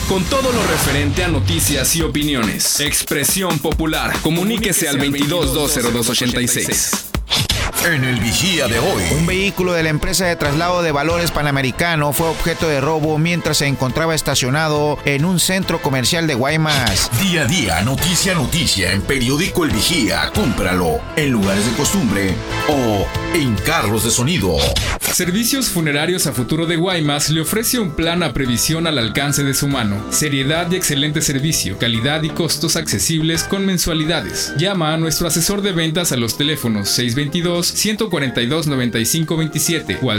con todo lo referente a noticias y opiniones. Expresión Popular. Comuníquese al 22-202-86. En el Vigía de hoy. Un vehículo de la empresa de traslado de valores Panamericano fue objeto de robo mientras se encontraba estacionado en un centro comercial de Guaymas. Día a día, noticia a noticia, en Periódico El Vigía. Cómpralo en lugares de costumbre o en carros de sonido. Servicios Funerarios a Futuro de Guaymas le ofrece un plan a previsión al alcance de su mano. Seriedad y excelente servicio, calidad y costos accesibles con mensualidades. Llama a nuestro asesor de ventas a los teléfonos 622-142-9527 o al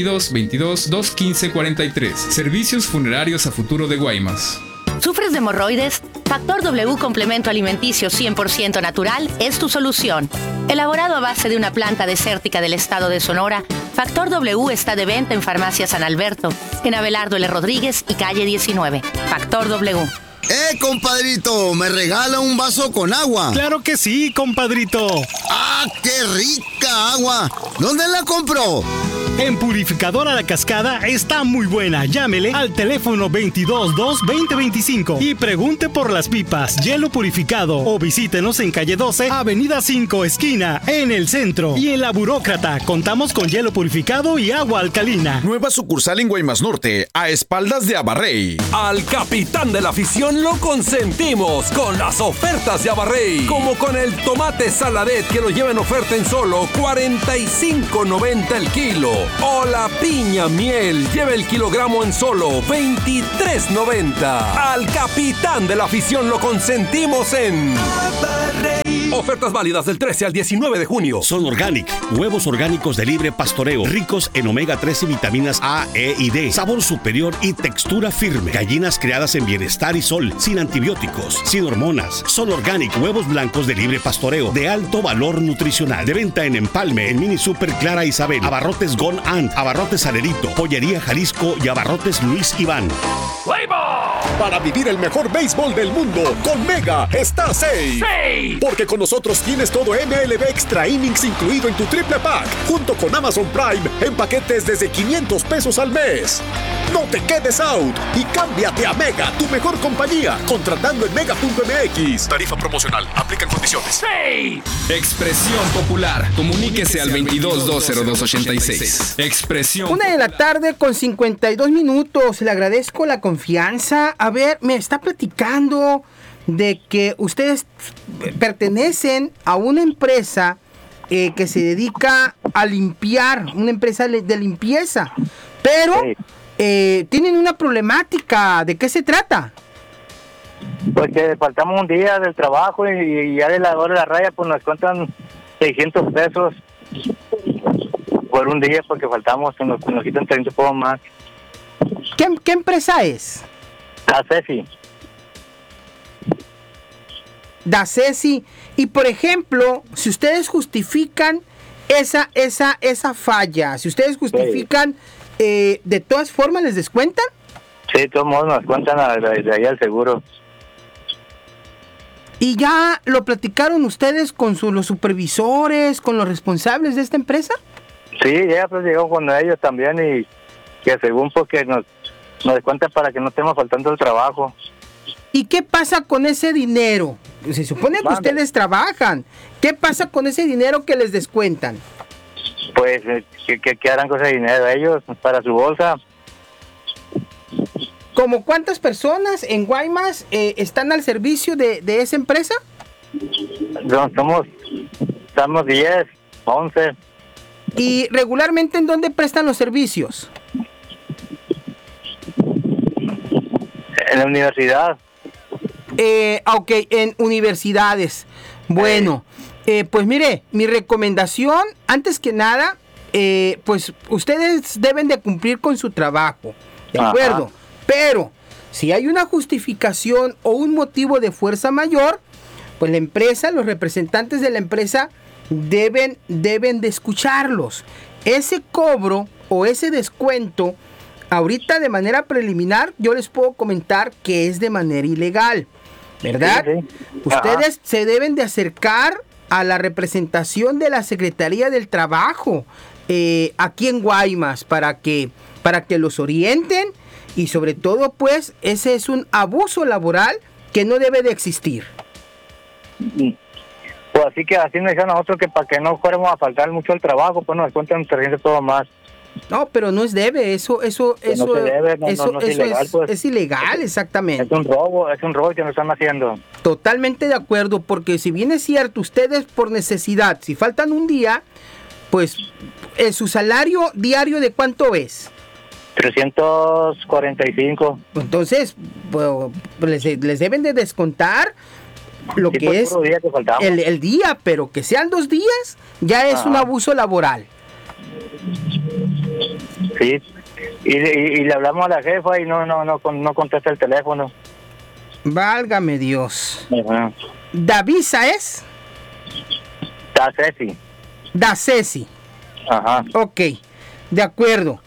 622-22-215-43. Servicios Funerarios a Futuro de Guaymas. ¿Sufres de hemorroides? Factor W Complemento Alimenticio 100% natural es tu solución. Elaborado a base de una planta desértica del estado de Sonora, Factor W está de venta en Farmacia San Alberto, en Abelardo L. Rodríguez y calle 19. Factor W. Compadrito, ¿me regala un vaso con agua? ¡Claro que sí, compadrito! ¡Ah, qué rica agua! ¿Dónde la compró? En Purificadora La Cascada está muy buena. Llámele al teléfono 222-2025 y pregunte por las pipas, hielo purificado, o visítenos en calle 12, avenida 5, esquina, en el centro. Y en La Burócrata contamos con hielo purificado y agua alcalina. Nueva sucursal en Guaymas Norte, a espaldas de Abarrey. Al capitán de la afición lo consentimos con las ofertas de Abarrey, como con el tomate saladet que lo lleva en oferta en solo $45.90 el kilo, o la piña miel lleva el kilogramo en solo $23.90. Al capitán de la afición lo consentimos en Abarrey. Ofertas válidas del 13 al 19 de junio. Son Organic, huevos orgánicos de libre pastoreo, ricos en omega 3 y vitaminas A, E y D, sabor superior y textura firme. Gallinas criadas en bienestar y sol, sin antibióticos, sin hormonas. Son Organic, huevos blancos de libre pastoreo, de alto valor nutricional. De venta en Empalme, en Mini Super Clara Isabel, Abarrotes Gon Ant, Abarrotes Salerito, Pollería Jalisco y Abarrotes Luis Iván. Para vivir el mejor béisbol del mundo, con Mega está safe. Porque con nosotros tienes todo MLB Extra Innings incluido en tu triple pack, junto con Amazon Prime en paquetes desde $500 al mes. No te quedes out y cámbiate a Mega, tu mejor compañía, contratando en mega.mx. Tarifa promocional, aplican condiciones. Expresión Popular. Comuníquese al 22-202-86. Expresión 1:52 Le agradezco la confianza. A ver, me está platicando de que ustedes pertenecen a una empresa que se dedica a limpiar, una empresa de limpieza, pero tienen una problemática. ¿De qué se trata? Pues que faltamos un día del trabajo y ya de la hora de la raya pues nos cuentan $600 por un día porque faltamos, nos quitan 30 poco más. ¿Qué empresa es? Dacesi. Y por ejemplo, si ustedes justifican esa falla, si ustedes justifican, ¿de todas formas les descuentan? Sí, de todos modos nos cuentan de ahí al seguro. ¿Y ya lo platicaron ustedes con los supervisores, con los responsables de esta empresa? Sí, ya pues llegó con ellos también y que según porque nos descuentan para que no estemos faltando el trabajo. ¿Y qué pasa con ese dinero? Se supone que ustedes trabajan. ¿Qué pasa con ese dinero que les descuentan? Pues, ¿qué harán con ese dinero ellos para su bolsa? ¿Cómo cuántas personas en Guaymas están al servicio de esa empresa? Estamos 10, 11. ¿Y regularmente en dónde prestan los servicios? En la universidad. Ok, en universidades. Bueno, pues mire, mi recomendación, antes que nada, pues ustedes deben de cumplir con su trabajo, ¿de acuerdo? Ajá. Pero, si hay una justificación o un motivo de fuerza mayor, pues la empresa, los representantes de la empresa deben de escucharlos. Ese cobro o ese descuento, ahorita de manera preliminar, yo les puedo comentar que es de manera ilegal, ¿verdad? Sí. Ustedes se deben de acercar a la representación de la Secretaría del Trabajo aquí en Guaymas para que los orienten y sobre todo pues ese es un abuso laboral que no debe de existir. Pues así nos dijeron a nosotros que para que no fuéramos a faltar mucho el trabajo, pues nos cuentan 300 todo más. No, pero no es debe, eso no se debe, no es ilegal, pues. Es ilegal, exactamente. Es un robo que nos están haciendo. Totalmente de acuerdo, porque si bien es cierto, ustedes por necesidad, si faltan un día, pues su salario diario ¿de cuánto es? 345. Entonces, pues, les deben de descontar lo sí, que es el día, pero que sean 2 días, ya es un abuso laboral. Sí, y le hablamos a la jefa y no contesta el teléfono. Válgame Dios. Ajá. ¿Davisa es? Dacesi. Ajá. Ok, de acuerdo.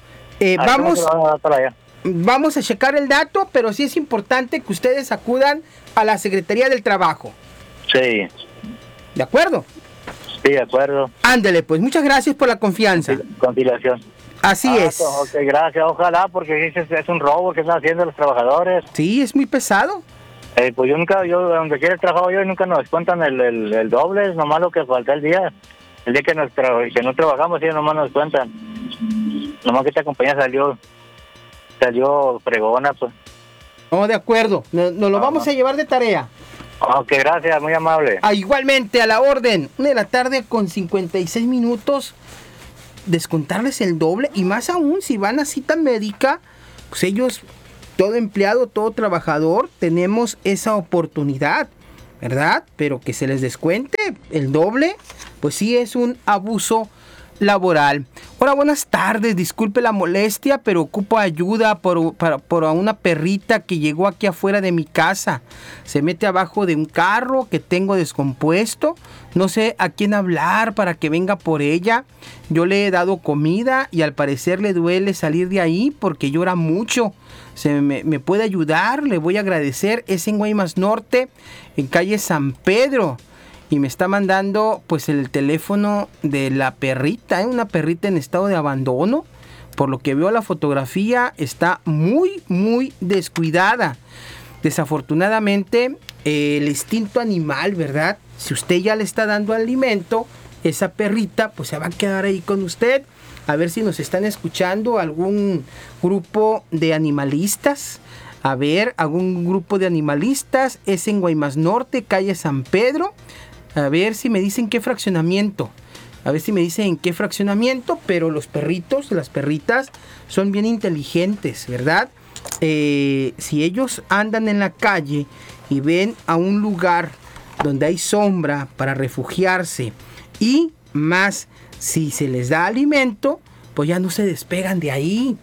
Vamos a checar el dato, pero sí es importante que ustedes acudan a la Secretaría del Trabajo. Sí. ¿De acuerdo? Sí, de acuerdo. Ándele, pues muchas gracias por la confianza. Conciliación. Así es. Ok, gracias, ojalá, porque es un robo que están haciendo los trabajadores. Sí, es muy pesado. Pues yo donde quiera trabajo yo nunca nos descuentan el doble, es nomás lo que falta el día que no trabajamos, ellos nomás nos descuentan. Nomás que esta compañía salió fregona, pues. Oh, de acuerdo, nos lo vamos a llevar de tarea. Ok, gracias, muy amable. Igualmente, a la orden. 1:00 con 56 minutos. Descontarles el doble, y más aún si van a cita médica, pues ellos, todo empleado, todo trabajador, tenemos esa oportunidad, ¿verdad? Pero que se les descuente el doble, pues sí es un abuso laboral. Hola, buenas tardes, disculpe la molestia, pero ocupo ayuda por una perrita que llegó aquí afuera de mi casa. Se mete abajo de un carro que tengo descompuesto. No sé a quién hablar para que venga por ella. Yo le he dado comida y al parecer le duele salir de ahí porque llora mucho. ¿Me puede ayudar? Le voy a agradecer. Es en Guaymas Norte, en calle San Pedro. Y me está mandando pues el teléfono de la perrita, una perrita en estado de abandono. Por lo que veo la fotografía, está muy, muy descuidada. Desafortunadamente, el instinto animal, ¿verdad? Si usted ya le está dando alimento, esa perrita pues se va a quedar ahí con usted. A ver si nos están escuchando algún grupo de animalistas. Algún grupo de animalistas. Es en Guaymas Norte, calle San Pedro. A ver si me dicen qué fraccionamiento. Pero los perritos, las perritas son bien inteligentes, ¿verdad? Si ellos andan en la calle y ven a un lugar donde hay sombra para refugiarse, y más si se les da alimento, pues ya no se despegan de ahí.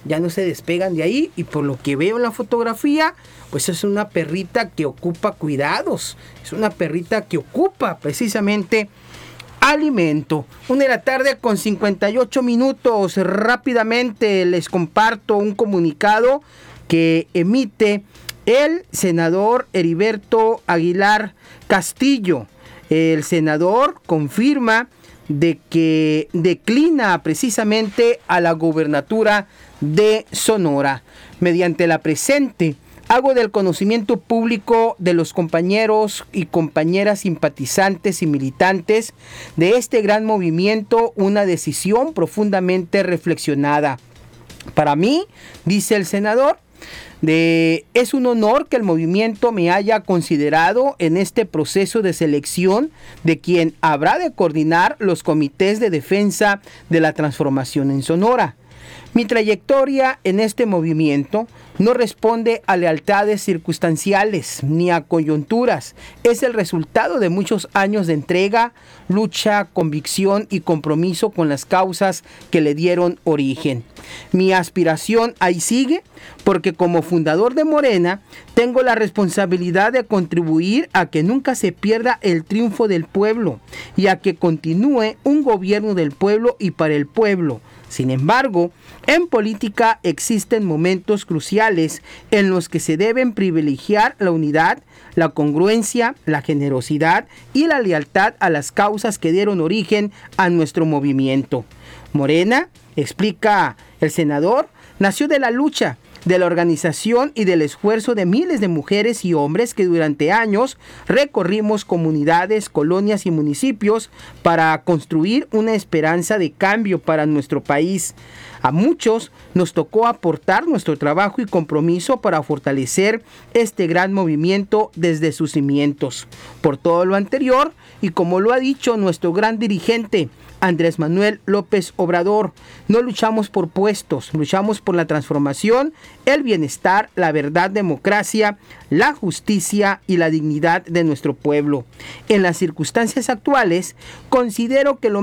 Y por lo que veo en la fotografía, pues es una perrita que ocupa cuidados. Es una perrita que ocupa precisamente alimento. 1:00 con 58 minutos. Rápidamente les comparto un comunicado que emite el senador Heriberto Aguilar Castillo. El senador confirma de que declina precisamente a la gobernatura de Sonora. Mediante la presente, hago del conocimiento público de los compañeros y compañeras simpatizantes y militantes de este gran movimiento una decisión profundamente reflexionada. Para mí, dice el senador, es un honor que el movimiento me haya considerado en este proceso de selección de quien habrá de coordinar los comités de defensa de la transformación en Sonora. Mi trayectoria en este movimiento no responde a lealtades circunstanciales ni a coyunturas. Es el resultado de muchos años de entrega, lucha, convicción y compromiso con las causas que le dieron origen. Mi aspiración ahí sigue, porque como fundador de Morena, tengo la responsabilidad de contribuir a que nunca se pierda el triunfo del pueblo y a que continúe un gobierno del pueblo y para el pueblo. Sin embargo, en política existen momentos cruciales en los que se deben privilegiar la unidad, la congruencia, la generosidad y la lealtad a las causas que dieron origen a nuestro movimiento. Morena, explica el senador, nació de la lucha, de la organización y del esfuerzo de miles de mujeres y hombres que durante años recorrimos comunidades, colonias y municipios para construir una esperanza de cambio para nuestro país. A muchos nos tocó aportar nuestro trabajo y compromiso para fortalecer este gran movimiento desde sus cimientos. Por todo lo anterior, y como lo ha dicho nuestro gran dirigente, Andrés Manuel López Obrador, no luchamos por puestos, luchamos por la transformación, el bienestar, la verdad, democracia, la justicia y la dignidad de nuestro pueblo. En las circunstancias actuales, considero que lo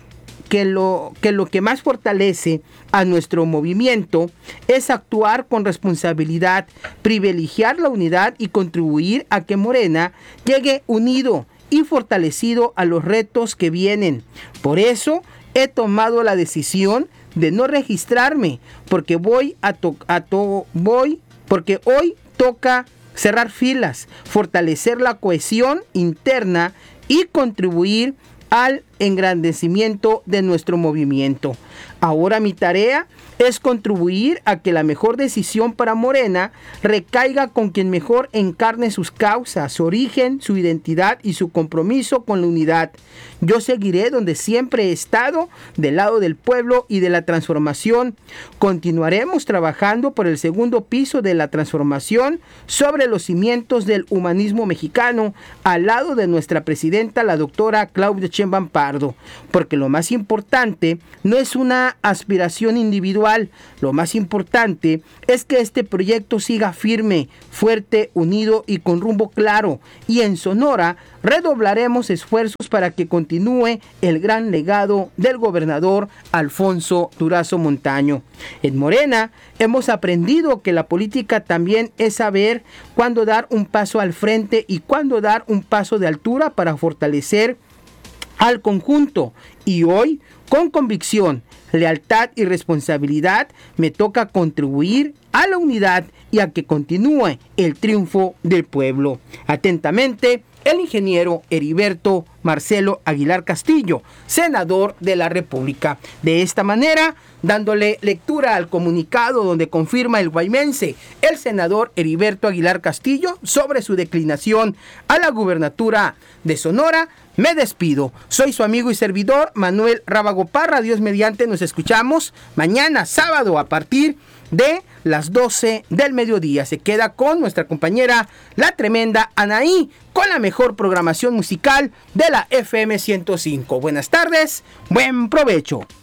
que más fortalece a nuestro movimiento es actuar con responsabilidad, privilegiar la unidad y contribuir a que Morena llegue unido y fortalecido a los retos que vienen. Por eso he tomado la decisión de no registrarme, porque porque hoy toca cerrar filas, fortalecer la cohesión interna y contribuir al engrandecimiento de nuestro movimiento. Ahora mi tarea es contribuir a que la mejor decisión para Morena recaiga con quien mejor encarne sus causas, su origen, su identidad y su compromiso con la unidad. Yo seguiré donde siempre he estado, del lado del pueblo y de la transformación. Continuaremos trabajando por el segundo piso de la transformación sobre los cimientos del humanismo mexicano, al lado de nuestra presidenta, la doctora Claudia Sheinbaum Pardo, porque lo más importante no es una aspiración individual, lo más importante es que este proyecto siga firme, fuerte, unido y con rumbo claro, y en Sonora redoblaremos esfuerzos para que continúe el gran legado del gobernador Alfonso Durazo Montaño. En Morena hemos aprendido que la política también es saber cuándo dar un paso al frente y cuándo dar un paso de altura para fortalecer al conjunto, y hoy, con convicción, lealtad y responsabilidad, me toca contribuir a la unidad y a que continúe el triunfo del pueblo. Atentamente, el ingeniero Heriberto Marcelo Aguilar Castillo, senador de la República. De esta manera, dándole lectura al comunicado donde confirma el guaymense, el senador Heriberto Aguilar Castillo, sobre su declinación a la gubernatura de Sonora, me despido. Soy su amigo y servidor Manuel Rábago Parra. Dios mediante, nos escuchamos mañana sábado a partir de las 12 del mediodía. Se queda con nuestra compañera la tremenda Anaí con la mejor programación musical de la FM 105. Buenas tardes, buen provecho.